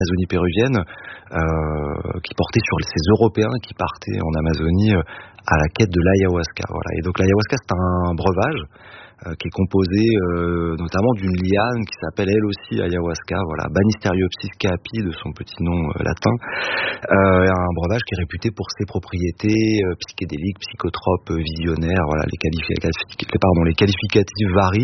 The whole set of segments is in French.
Amazonie péruvienne, qui portait sur ces Européens qui partaient en Amazonie à la quête de l'ayahuasca. Voilà. Et donc l'ayahuasca, c'est un breuvage qui est composé notamment d'une liane qui s'appelle elle aussi ayahuasca, voilà, Banisteriopsis caapi de son petit nom latin. Un breuvage qui est réputé pour ses propriétés psychédéliques, psychotropes, visionnaires, voilà, les qualificatifs varient.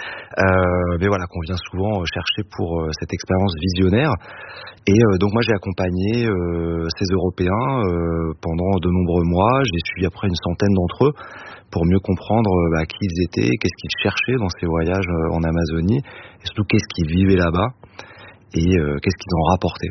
Mais voilà, qu'on vient souvent chercher pour cette expérience visionnaire. Et donc moi j'ai accompagné ces Européens pendant de nombreux mois. J'ai suivi après une centaine d'entre eux pour mieux comprendre qui ils étaient, qu'est-ce qu'ils cherchaient dans ces voyages en Amazonie, et surtout qu'est-ce qu'ils vivaient là-bas et qu'est-ce qu'ils en rapportaient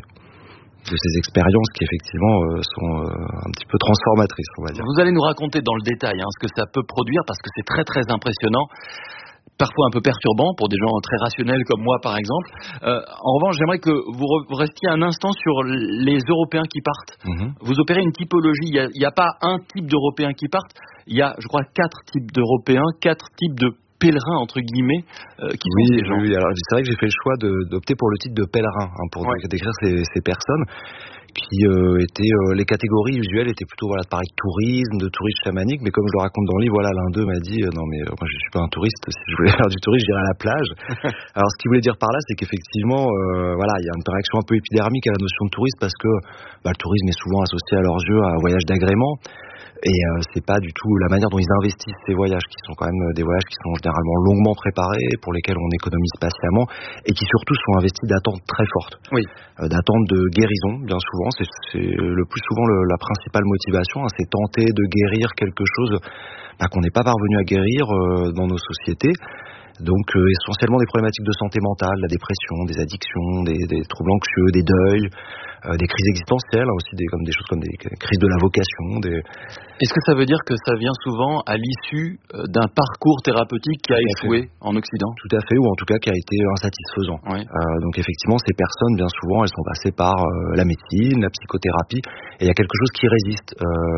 de ces expériences qui effectivement sont un petit peu transformatrices, on va dire. Vous allez nous raconter dans le détail ce que ça peut produire, parce que c'est très très impressionnant. Parfois un peu perturbant pour des gens très rationnels comme moi par exemple. En revanche, j'aimerais que vous restiez un instant sur les Européens qui partent. Vous opérez une typologie, il n'y a pas un type d'Européens qui partent, il y a je crois 4 types d'Européens, 4 types de pèlerins entre guillemets qui sont ces gens. Oui, alors c'est vrai que j'ai fait le choix d'opter pour le titre de pèlerin pour décrire ces personnes qui étaient les catégories usuelles étaient plutôt de tourisme, de tourisme chamanique, mais comme je le raconte dans le livre, l'un d'eux m'a dit non mais moi je suis pas un touriste, si je voulais faire du tourisme, j'irais à la plage. Alors ce qu'il voulait dire par là, c'est qu'effectivement il y a une réaction un peu épidermique à la notion de tourisme, parce que le tourisme est souvent associé à leurs yeux à un voyage d'agrément. Et c'est pas du tout la manière dont ils investissent ces voyages, qui sont quand même des voyages qui sont généralement longuement préparés, pour lesquels on économise patiemment, et qui surtout sont investis d'attentes très fortes. Oui. D'attentes de guérison, bien souvent. C'est le plus souvent la principale motivation, c'est tenter de guérir quelque chose qu'on n'est pas parvenu à guérir dans nos sociétés. Donc essentiellement des problématiques de santé mentale, la dépression, des addictions, des troubles anxieux, des deuils, des crises existentielles, aussi des choses comme des crises de la vocation. Est-ce que ça veut dire que ça vient souvent à l'issue d'un parcours thérapeutique qui a échoué en Occident ? Tout à fait, ou en tout cas qui a été insatisfaisant. Oui. Donc effectivement, ces personnes, bien souvent, elles sont passées par la médecine, la psychothérapie, et il y a quelque chose qui résiste.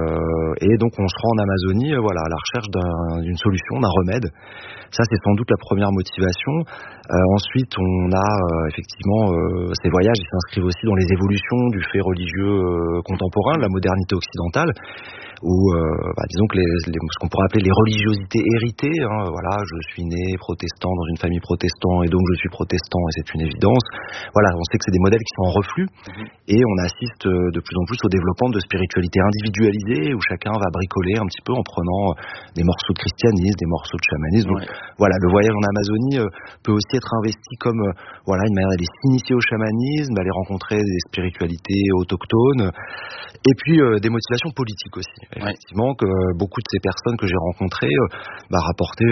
Et donc on se rend en Amazonie à la recherche d'une solution, d'un remède. Ça, c'est sans doute la première motivation. Ensuite, on a effectivement ces voyages, ils s'inscrivent aussi dans les évolutions du fait religieux contemporain, de la modernité occidentale, où disons que ce qu'on pourrait appeler les religiosités héritées. Je suis né protestant dans une famille protestante et donc je suis protestant et c'est une évidence. On sait que c'est des modèles qui sont en reflux et on assiste de plus en plus au développement de spiritualités individualisées où chacun va bricoler un petit peu en prenant des morceaux de christianisme, des morceaux de chamanisme. Donc, le voyage en Amazonie peut aussi être investi comme une manière d'aller s'initier au chamanisme, d'aller rencontrer des spiritualités autochtones, et puis des motivations politiques aussi. Effectivement, que beaucoup de ces personnes que j'ai rencontrées rapportaient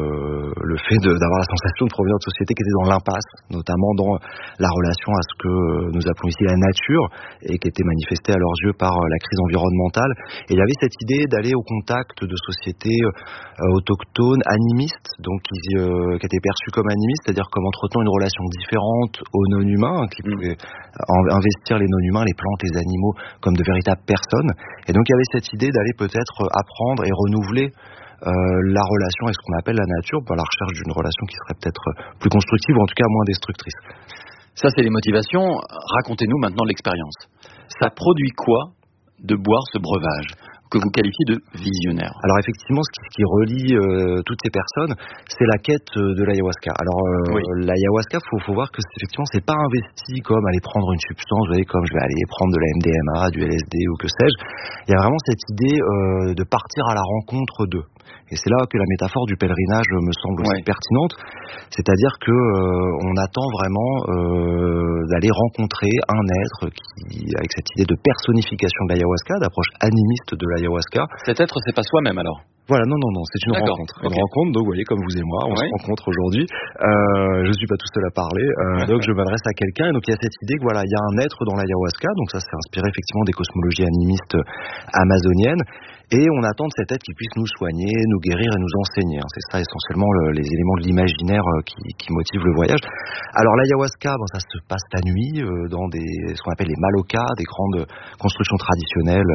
le fait d'avoir la sensation de provenir de sociétés qui étaient dans l'impasse, notamment dans la relation à ce que nous appelons ici la nature, et qui était manifestée à leurs yeux par la crise environnementale. Et il y avait cette idée d'aller au contact de sociétés autochtones, animistes, donc qui étaient perçues comme animistes, c'est-à-dire comme entretenant une relation différente aux non-humains, qui pouvaient investir les non-humains, les plantes, les animaux, comme de véritables personnes. Et donc il y avait cette idée d'aller peut-être apprendre et renouveler la relation avec ce qu'on appelle la nature, à la recherche d'une relation qui serait peut-être plus constructive, ou en tout cas moins destructrice. Ça, c'est les motivations. Racontez-nous maintenant l'expérience. Ça produit quoi de boire ce breuvage que vous qualifiez de visionnaire? Alors effectivement, ce qui relie toutes ces personnes, c'est la quête de l'ayahuasca. Alors l'ayahuasca, faut voir que effectivement, c'est pas investi comme aller prendre une substance, vous voyez, comme je vais aller prendre de la MDMA, du LSD ou que sais-je. Il y a vraiment cette idée de partir à la rencontre d'eux. Et c'est là que la métaphore du pèlerinage me semble aussi pertinente. C'est-à-dire que on attend vraiment d'aller rencontrer un être qui, avec cette idée de personnification de l'ayahuasca, d'approche animiste de l'ayahuasca. Cet être, c'est pas soi-même alors? Voilà, non, c'est une rencontre. Une rencontre, donc vous voyez, comme vous et moi, on se rencontre aujourd'hui. Je suis pas tout seul à parler, donc je m'adresse à quelqu'un. Et donc il y a cette idée que il y a un être dans l'ayahuasca, donc ça c'est inspiré effectivement des cosmologies animistes amazoniennes. Et on attend de cet être qui puisse nous soigner, nous guérir et nous enseigner. C'est ça essentiellement les éléments de l'imaginaire qui motivent le voyage. Alors l'ayahuasca, ça se passe la nuit dans ce qu'on appelle les malokas, des grandes constructions traditionnelles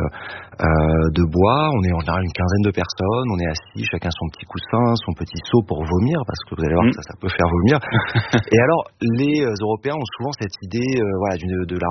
de bois. On est en général une quinzaine de personnes, on est assis, chacun son petit coussin, son petit seau pour vomir, parce que vous allez voir que ça peut faire vomir. Et alors les Européens ont souvent cette idée de la